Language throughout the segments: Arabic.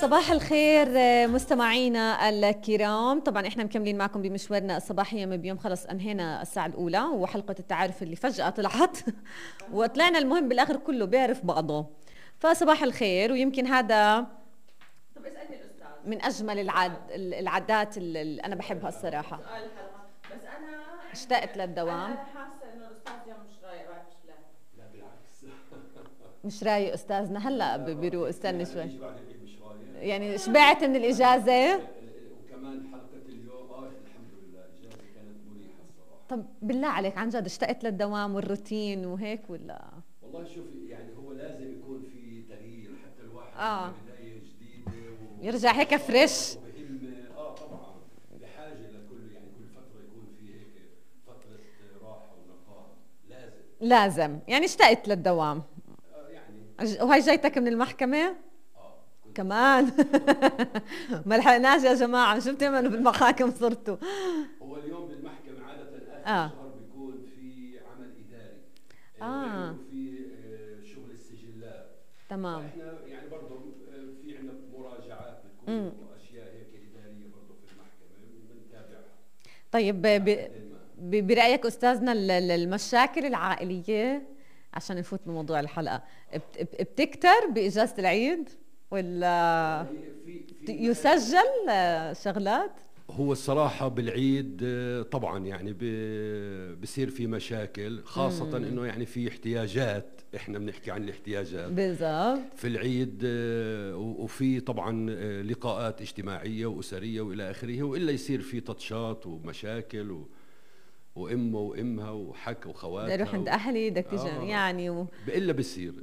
صباح الخير مستمعينا الكرام. طبعا احنا مكملين معكم بمشوارنا الصباحي يوم بيوم. خلص انهينا الساعة الأولى وحلقة التعارف اللي فجأة طلعت وطلعنا المهم بالآخر كله بيعرف بعضه. فصباح الخير. ويمكن هذا طب اسألني الأستاذ من أجمل العادات اللي أنا بحبها الصراحة. سؤال الحلقة بس أنا اشتقت للدوام. أنا حاسة إنه الأستاذ اليوم مش رايق، رايح مش لاهي. لا بالعكس. مش رايق أستاذنا هلأ بيروق. استنى شوي. يجي بعد العيد مش رايق. يعني شبعت من الإجازة. وكمان حلقة اليوم الحمد لله إجازة كانت مريحة الصراحة. طب بالله عليك عن جد اشتقت للدوام والروتين وهيك ولا؟ والله شوفي يعني هو لازم يكون في تغيير حتى الواحد بداية جديدة يرجع هيك فريش. وبهمة طبعا بحاجة لكل يعني كل فترة يكون في هيك فترة راحة ونقاهة لازم يعني اشتقت للدوام. يعني وهي جايتك من المحكمة؟ كمان ما لحقناش يا جماعة. شو بتعملوا بالمحاكم صرتوا؟ هو اليوم بالمحكمة عادة آخر الشهر بيكون في عمل إداري وفي شغل السجلات. تمام. احنا يعني برضه في عندنا مراجعات بتكون واشياء هيك إدارية برضه في المحكمة بنتابعها. طيب برأيك أستاذنا المشاكل العائلية عشان نفوت بموضوع الحلقة بتكتر بإجازة العيد ولا يسجل شغلات؟ هو الصراحة بالعيد طبعا يعني بصير في مشاكل خاصة انه يعني في احتياجات. احنا بنحكي عن الاحتياجات بالضبط في العيد وفي طبعا لقاءات اجتماعية وأسرية وإلى آخره، وإلا يصير في تطشات ومشاكل وامه وامها وحك وخواتها. بدي اروح عند اهلي بدك تيجي يعني الا بصير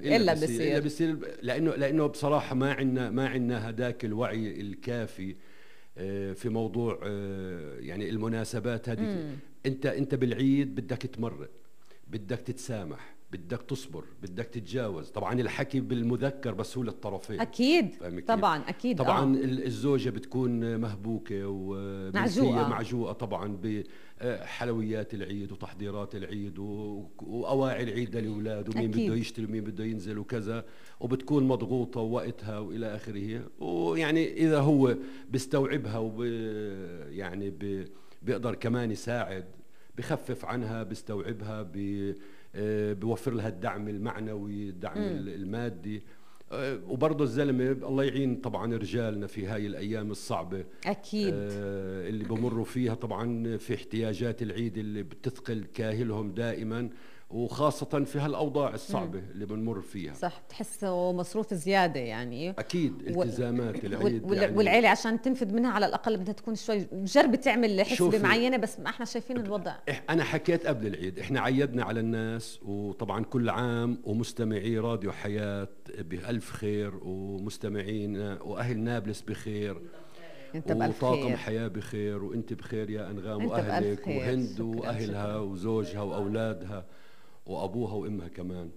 لانه بصراحه ما عندنا هداك الوعي الكافي في موضوع يعني المناسبات هذه. انت بالعيد بدك تمرق، بدك تتسامح، بدك تصبر، بدك تتجاوز. طبعا الحكي بالمذكر بس هو للطرفين اكيد طبعا اكيد. طبعا الزوجه بتكون مهبوكه ومعجوقه طبعا بحلويات العيد وتحضيرات العيد واواعي العيد للاولاد ومين بده يشتري ومين بده ينزل وكذا، وبتكون مضغوطه ووقتها والى اخره. ويعني اذا هو بيستوعبها يعني بيقدر كمان يساعد، بخفف عنها، بيستوعبها، بيوفر لها الدعم المعنوي، الدعم المادي. وبرضه الزلمه الله يعين طبعا رجالنا في هاي الايام الصعبه اكيد اللي بمروا فيها طبعا في احتياجات العيد اللي بتثقل كاهلهم دائما، وخاصة في هالأوضاع الصعبة اللي بنمر فيها. صح، تحسه مصروف زيادة يعني. أكيد التزامات العيد يعني والعيلة عشان تنفذ منها على الأقل بدها تكون شوي جرب تعمل حسبة معينة، بس ما احنا شايفين الوضع. أنا حكيت قبل العيد احنا عيدنا على الناس، وطبعا كل عام ومستمعي راديو حياة بألف خير، ومستمعين وأهل نابلس بخير، وطاقم حياة بخير، وانت بخير يا أنغام وأهلك وهند وأهلها وزوجها وأولادها وأبوها وأمها كمان.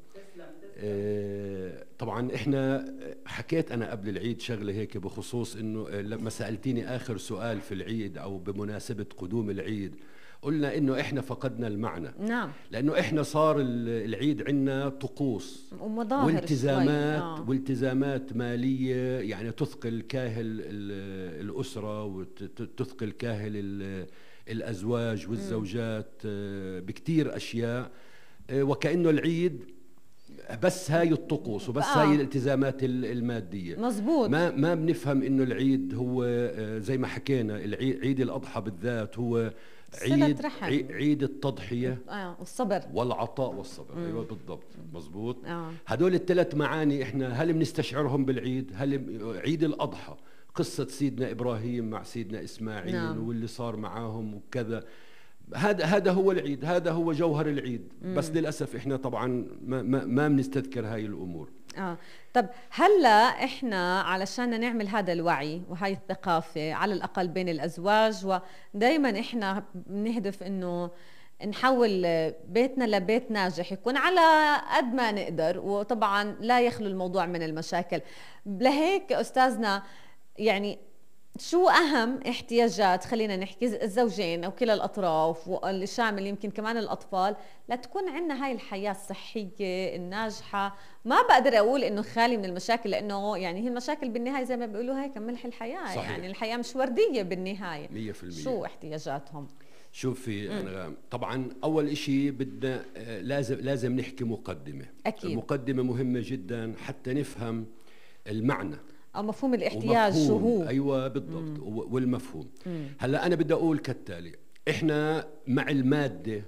طبعا احنا حكيت أنا قبل العيد شغلة هيك بخصوص إنه لما سألتيني آخر سؤال في العيد أو بمناسبة قدوم العيد، قلنا إنه إحنا فقدنا المعنى. نعم. لأنه إحنا صار العيد عندنا طقوس ومظاهر والتزامات والتزامات مالية يعني تثقل كاهل الأسرة وتثقل كاهل الأزواج والزوجات بكتير أشياء، وكأنه العيد بس هاي الطقوس وبس هاي الالتزامات المادية. مزبوط. ما بنفهم إنه العيد هو زي ما حكينا، عيد الأضحى بالذات هو عيد التضحية والصبر والعطاء والصبر. أيوة بالضبط مزبوط. هدول الثلاث معاني احنا هل بنستشعرهم بالعيد؟ هل عيد الأضحى قصة سيدنا إبراهيم مع سيدنا إسماعيل واللي صار معاهم وكذا، هذا هو العيد، هذا هو جوهر العيد. بس للأسف احنا طبعا ما بنستذكر هاي الأمور. طب هلا احنا علشان نعمل هذا الوعي وهاي الثقافة على الأقل بين الأزواج، ودايما احنا بنهدف انه نحول بيتنا لبيت ناجح يكون على قد ما نقدر، وطبعا لا يخلو الموضوع من المشاكل. لهيك أستاذنا يعني شو أهم احتياجات، خلينا نحكي الزوجين أو كلا الأطراف والشامل يمكن كمان الأطفال، لتكون عندنا هاي الحياة الصحية الناجحة؟ ما بقدر أقول إنه خالي من المشاكل، لأنه يعني هي المشاكل بالنهاية زي ما بيقولوا هيك ملح الحياة. صحيح. يعني الحياة مش وردية بالنهاية. 100%. شو احتياجاتهم؟ شوفي أنا طبعا أول إشي بدنا لازم نحكي مقدمة. أكيد. المقدمة مهمة جدا حتى نفهم المعنى أو مفهوم الاحتياج شو هو. أيوة بالضبط. والمفهوم. هلا أنا بدي أقول كالتالي: إحنا مع المادة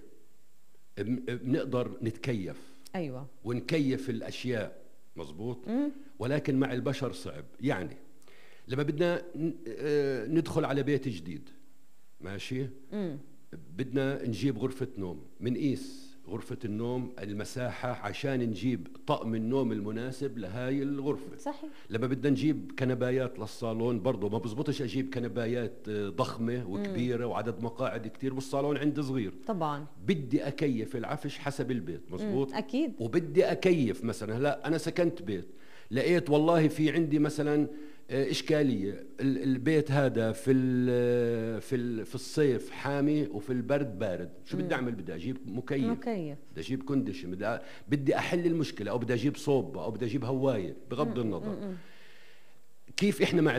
بنقدر نتكيف. أيوة. ونكيف الأشياء مزبوط. ولكن مع البشر صعب. يعني لما بدنا ندخل على بيت جديد، ماشي، بدنا نجيب غرفة نوم، منقيس غرفة النوم المساحة عشان نجيب طقم النوم المناسب لهاي الغرفة. صحيح. لما بدنا نجيب كنبايات للصالون برضو ما بزبطش أجيب كنبايات ضخمة وكبيرة وعدد مقاعد كتير والصالون عندي صغير. طبعا بدي أكيف العفش حسب البيت. مزبوط. أكيد. وبدي أكيف مثلا، لا أنا سكنت بيت لقيت والله في عندي مثلا إشكالية، البيت هذا في الصيف حامي وفي البرد بارد، شو بدي أعمل؟ بدي أجيب مكيف، بدي أجيب كونديشن، بدي أحل المشكلة، أو بدي أجيب صوب، أو بدي أجيب هواية، بغض النظر. كيف إحنا مع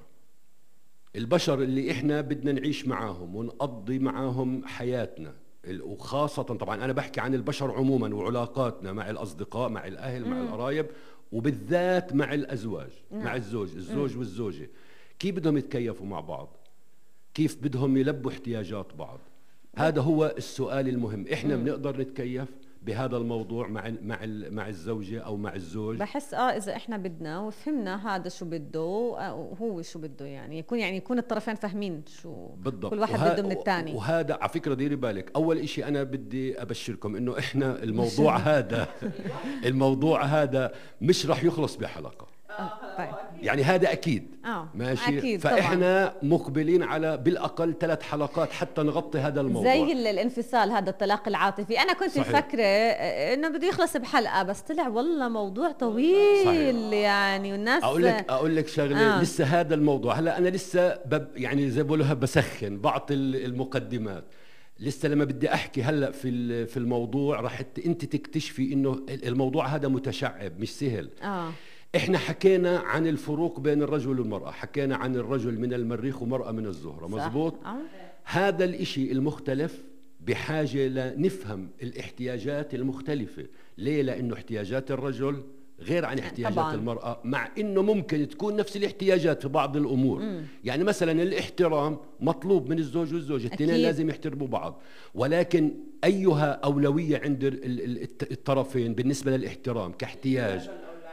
البشر اللي إحنا بدنا نعيش معاهم ونقضي معاهم حياتنا، وخاصة طبعا أنا بحكي عن البشر عموما وعلاقاتنا مع الأصدقاء، مع الأهل، مع القرايب، وبالذات مع الأزواج. مع الزوج والزوجة، كيف بدهم يتكيفوا مع بعض؟ كيف بدهم يلبوا احتياجات بعض؟ هذا هو السؤال المهم. إحنا بنقدر نتكيف بهذا الموضوع مع الزوجة أو مع الزوج. بحس إذا إحنا بدنا وفهمنا هذا شو بده وهو شو بده، يعني يكون الطرفين فاهمين شو بالضبط. كل واحد بده من الثاني. وهذا على فكرة ديري بالك، أول إشي أنا بدي أبشركم إنه إحنا الموضوع هذا الموضوع هذا مش رح يخلص بحلقة. طيب. يعني هذا أكيد. ماشي. أكيد. فإحنا طبعاً مقبلين على بالأقل 3 حلقات حتى نغطي هذا الموضوع. زي الانفصال، هذا الطلاق العاطفي. أنا كنت مفكرة إنه بده يخلص بحلقة، بس طلع والله موضوع طويل. صحيح. يعني والناس أقول لك شغلة. لسه هذا الموضوع هلا أنا لسه يعني زي بقولها بسخن بعطي المقدمات. لسه لما بدي أحكي هلا في الموضوع راح أنت تكتشفي إنه الموضوع هذا متشعب مش سهل. إحنا حكينا عن الفروق بين الرجل والمرأة، حكينا عن الرجل من المريخ ومرأة من الزهرة. مزبوط. هذا الإشي المختلف بحاجة لنفهم الاحتياجات المختلفة. ليه؟ لأنه احتياجات الرجل غير عن احتياجات طبعاً المرأة، مع إنه ممكن تكون نفس الاحتياجات في بعض الأمور. يعني مثلا الاحترام مطلوب من الزوج والزوجة، الاثنين لازم يحترموا بعض، ولكن أيها أولوية عند الطرفين بالنسبة للاحترام كاحتياج؟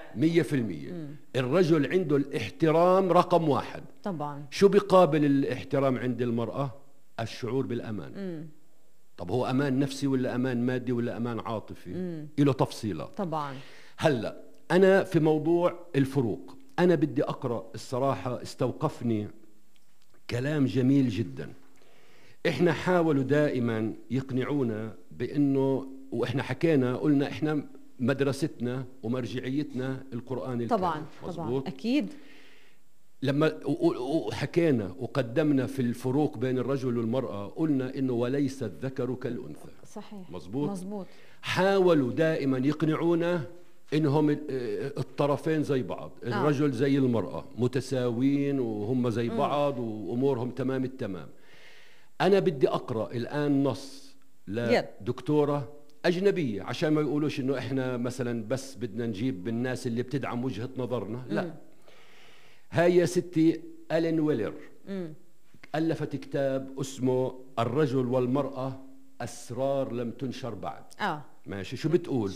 100%. الرجل عنده الاحترام رقم 1 طبعا. شو بيقابل الاحترام عند المرأة؟ الشعور بالأمان. طب هو أمان نفسي ولا أمان مادي ولا أمان عاطفي؟ له تفصيلات طبعا. هلأ أنا في موضوع الفروق أنا بدي أقرأ الصراحة، استوقفني كلام جميل جدا. إحنا حاولوا دائما يقنعونا بأنه، وإحنا حكينا قلنا إحنا مدرستنا ومرجعيتنا القرآن الكريم. طبعا. طبعا أكيد. لما حكينا وقدمنا في الفروق بين الرجل والمرأة قلنا إنه وليس الذكر كالأنثى. صحيح. مزبوط. حاولوا دائما يقنعونا إنهم الطرفين زي بعض، الرجل زي المرأة متساوين وهم زي بعض وأمورهم تمام التمام. أنا بدي أقرأ الآن نص لدكتورة أجنبية عشان ما يقولوش إنه إحنا مثلا بس بدنا نجيب بالناس اللي بتدعم وجهة نظرنا. لا، هاي يا ستي ألين ويلر ألفت كتاب اسمه الرجل والمرأة أسرار لم تنشر بعد. ماشي. شو بتقول؟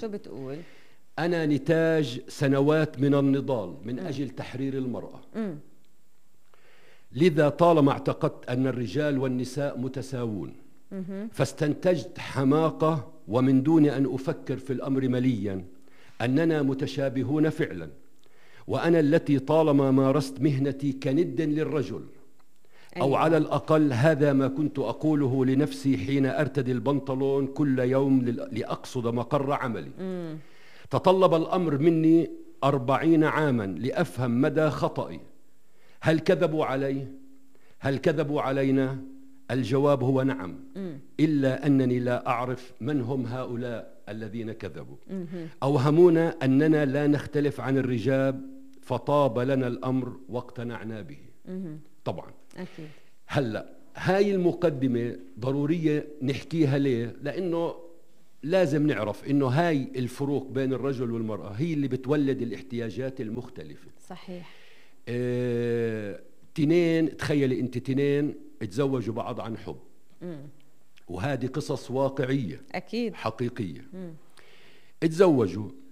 أنا نتاج سنوات من النضال من أجل تحرير المرأة. لذا طالما اعتقدت أن الرجال والنساء متساوون، فاستنتجت حماقة ومن دون أن أفكر في الأمر مليا أننا متشابهون فعلا، وأنا التي طالما مارست مهنتي كند للرجل. أو على الأقل هذا ما كنت أقوله لنفسي حين أرتدي البنطلون كل يوم لأقصد مقر عملي. تطلب الأمر مني 40 عاما لأفهم مدى خطئي. هل كذبوا علي هل كذبوا علينا؟ الجواب هو نعم، إلا أنني لا أعرف من هم هؤلاء الذين كذبوا. أوهمونا أننا لا نختلف عن الرجال فطاب لنا الأمر واقتنعنا به. طبعا أكيد. هلأ هاي المقدمة ضرورية نحكيها ليه؟ لأنه لازم نعرف إنه هاي الفروق بين الرجل والمرأة هي اللي بتولد الاحتياجات المختلفة. صحيح. تنين، تخيلي أنت تنين تزوجوا بعض عن حب، وهذه قصص واقعية أكيد حقيقية. تزوجوا